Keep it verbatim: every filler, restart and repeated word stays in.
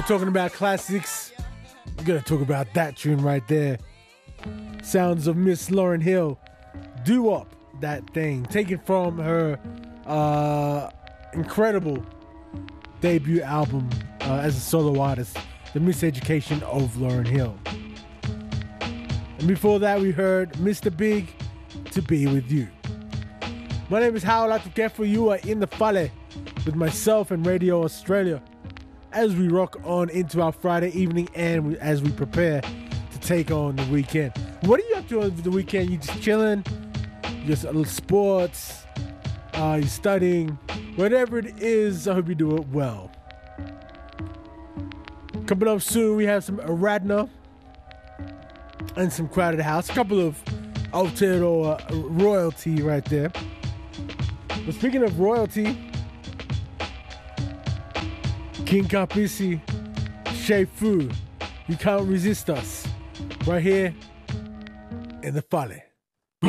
Talking about classics, we're gonna talk about that tune right there. Sounds of Miss Lauryn Hill, Do Up That Thing, taken from her uh, incredible debut album uh, as a solo artist, The Miseducation of Lauryn Hill. And before that, we heard Mister Big, To Be With You. My name is Howard Atukefu. You are in the Fale with myself and Radio Australia as we rock on into our Friday evening and as we prepare to take on the weekend. What are you up to over the weekend? You just chilling? Just a little sports? Uh, you studying? Whatever it is, I hope you do it well. Coming up soon, we have some Aradna and some Crowded House. A couple of Aotearoa uh, royalty right there. But speaking of royalty, King Kapisi, Shea Fu, You Can't Resist Us, right here in the Fale.